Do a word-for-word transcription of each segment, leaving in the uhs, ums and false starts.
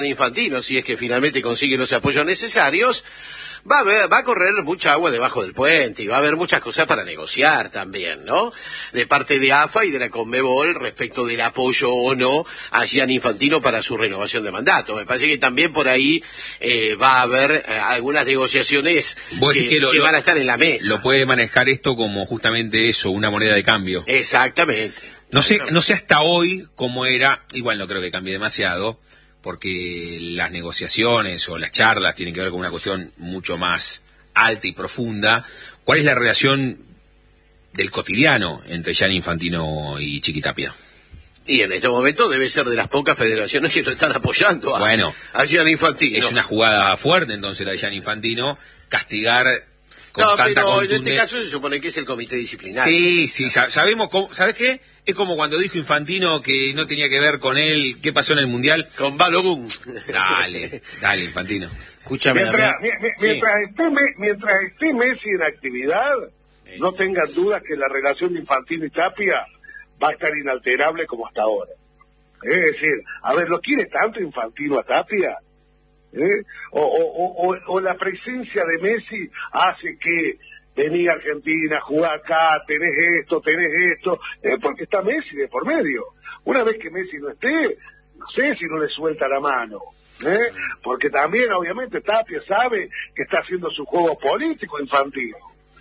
Infantino, si es que finalmente consigue los apoyos necesarios, va a haber, va a correr mucha agua debajo del puente y va a haber muchas cosas para negociar también, ¿no? De parte de A F A y de la Conmebol respecto del apoyo o no a Gianni Infantino para su renovación de mandato. Me parece que también por ahí eh, va a haber eh, algunas negociaciones que, que, lo, que van a estar en la mesa. Lo puede manejar esto como justamente eso, una moneda de cambio. Exactamente. No sé, no sé hasta hoy cómo era, igual no creo que cambie demasiado, porque las negociaciones o las charlas tienen que ver con una cuestión mucho más alta y profunda. ¿Cuál es la relación del cotidiano entre Gianni Infantino y Chiquitapia? Y en este momento debe ser de las pocas federaciones que lo están apoyando a, bueno, a Gianni Infantino. Es una jugada fuerte entonces la de Gianni Infantino, castigar con no, tanta pero contundente... en este caso se supone que es el comité disciplinario. Sí, sí, sabemos cómo, ¿sabes qué? Es como cuando dijo Infantino que no tenía que ver con él, ¿qué pasó en el Mundial? Con Balogun. Dale, dale, Infantino. Escúchame. Mientras, mi, mi, sí. mientras, esté, mientras esté Messi en actividad, sí. No tengan dudas que la relación de Infantino y Tapia va a estar inalterable como hasta ahora. Es decir, a ver, ¿lo quiere tanto Infantino a Tapia? ¿Eh? O, o, o, o la presencia de Messi hace que vení a Argentina, jugá acá, tenés esto, tenés esto, eh, porque está Messi de por medio. Una vez que Messi no esté, no sé si no le suelta la mano, ¿eh? Porque también obviamente Tapia sabe que está haciendo su juego político Infantino,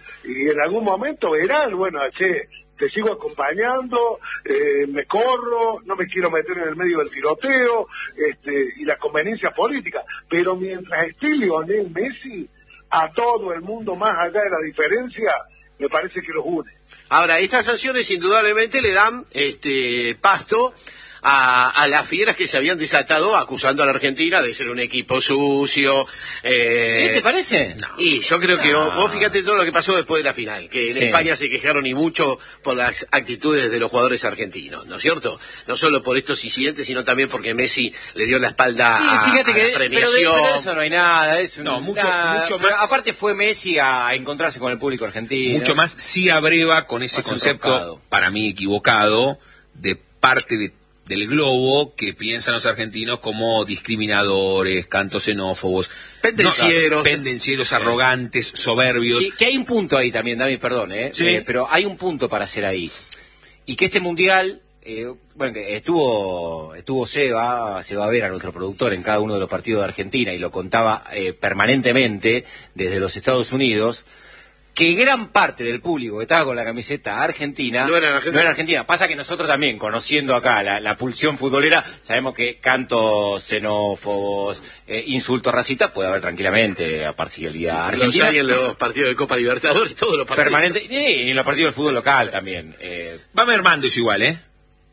y en algún momento verán, bueno, che, te sigo acompañando, eh, me corro, no me quiero meter en el medio del tiroteo, este, y la conveniencia política, pero mientras esté Lionel Messi, a todo el mundo más allá de la diferencia, me parece que los une. Ahora, estas sanciones indudablemente le dan este pasto a, a las fieras que se habían desatado acusando a la Argentina de ser un equipo sucio. Eh, ¿Sí te parece? No. Y yo creo que no. vos fíjate todo lo que pasó después de la final, que en sí. España se quejaron y mucho por las actitudes de los jugadores argentinos, ¿no es cierto? No solo por estos incidentes, sino también porque Messi le dio la espalda sí, a, fíjate a que, la premiación. Pero de, pero de eso no hay nada, es un, no, mucho, nada, mucho más. Aparte fue Messi a encontrarse con el público argentino. Mucho más sí abreva con ese concepto, para mí equivocado, de parte de del globo que piensan los argentinos como discriminadores, cantos xenófobos, pendencieros, no, pendencieros, arrogantes, soberbios. Sí, que hay un punto ahí también, David, perdón, ¿eh? Sí. eh, pero hay un punto para hacer ahí. Y que este mundial, eh, bueno, que estuvo estuvo Seba, Seba Vera, nuestro productor, en cada uno de los partidos de Argentina, y lo contaba eh, permanentemente desde los Estados Unidos, que gran parte del público que estaba con la camiseta argentina no era argentina. No era argentina. Pasa que nosotros también, conociendo acá la, la pulsión futbolera, sabemos que cantos xenófobos, eh, insultos racistas, puede haber tranquilamente la parcialidad argentina. Los hay en los partidos de Copa Libertadores, todos los partidos. Permanente, y en los partidos del fútbol local también. Eh. Va mermando eso igual, ¿eh?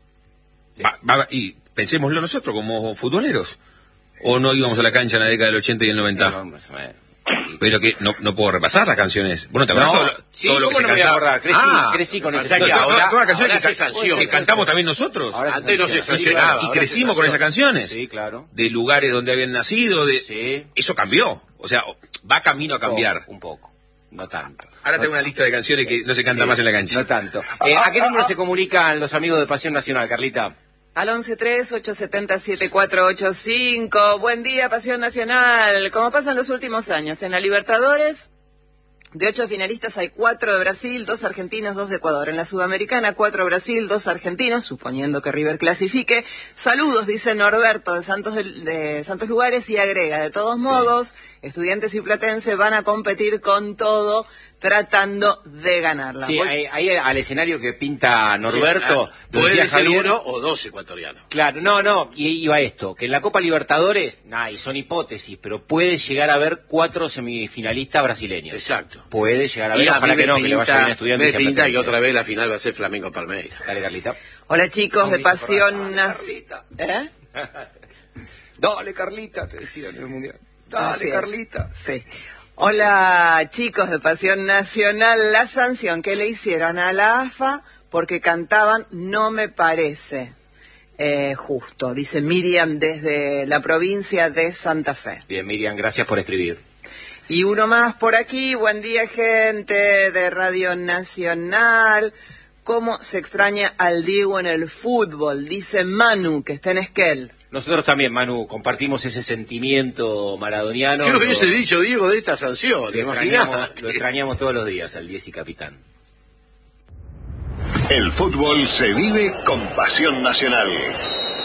Sí. Va, va, y pensémoslo nosotros como futboleros. ¿O no íbamos a la cancha en la década del ochenta y el noventa? No, más o menos. Pero que no, no puedo repasar las canciones. Bueno, te acordás no, todo, lo, sí, todo lo que se no me voy a acordar. Crecí, ah, crecí con esa esa canción. ahora, todas las canciones ahora que, se sanciona. que cantamos también nosotros. Ahora Antes no se sancionaba. Y crecimos con esas canciones. Sí, claro. De lugares donde habían nacido. De... Sí. Eso cambió. O sea, va camino a cambiar. Un poco. No tanto. Ahora no tengo una lista de canciones que no se canta sí, más en la cancha. No tanto. Eh, ¿A qué número se comunican los amigos de Pasión Nacional, Carlita? Al once tres, ocho siete cero, siete cuatro ocho cinco. Buen día, Pasión Nacional. Como pasa en los últimos años, en la Libertadores, de ocho finalistas hay cuatro de Brasil, dos argentinos, dos de Ecuador. En la Sudamericana, cuatro de Brasil, dos argentinos, suponiendo que River clasifique. Saludos, dice Norberto de Santos, de, de Santos Lugares, y agrega, de todos modos, sí. Estudiantes y Platense van a competir con todo, tratando de ganarla. Sí, ahí, ahí al escenario que pinta Norberto, sí, lo puede decía ser Javier, uno o dos ecuatorianos. Claro, no, no, y iba esto, que en la Copa Libertadores, nah, y son hipótesis, pero puede llegar a haber cuatro semifinalistas brasileños. Exacto. Puede llegar a haber, ojalá que no, pinta, que le vaya bien a Estudiantes. Me pinta que otra vez la final va a ser Flamengo Palmeiras. Dale, Carlita. Hola, chicos de Pasión Nacional. ¿Eh? Dale, Carlita, te decía en el Mundial. Dale, Carlita. Sí. Hola, chicos de Pasión Nacional. La sanción que le hicieron a la A F A porque cantaban no me parece eh, justo, dice Miriam desde la provincia de Santa Fe. Bien, Miriam, gracias por escribir. Y uno más por aquí. Buen día, gente de Radio Nacional. ¿Cómo se extraña al Diego en el fútbol? Dice Manu, que está en Esquel. Nosotros también, Manu, compartimos ese sentimiento maradoniano. ¿Qué lo hubiese dicho Diego de esta sanción? Lo extrañamos, lo extrañamos todos los días al diez y capitán. El fútbol se vive con pasión nacional.